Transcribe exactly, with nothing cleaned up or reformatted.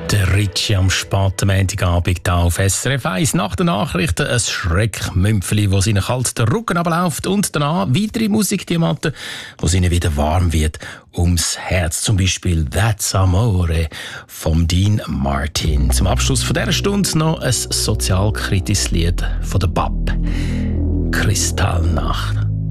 Der Ritchie am späten Montagabend hier auf S R F eins. Nach den Nachrichten ein Schreckmümpfeli, das ihnen kalt den Rücken abläuft, und danach weitere Musikdiamanten, wo ihnen wieder warm wird ums Herz. Zum Beispiel «That's Amore» von Dean Martin. Zum Abschluss von dieser Stunde noch ein sozialkritisches Lied von der B A P. «Kristallnacht».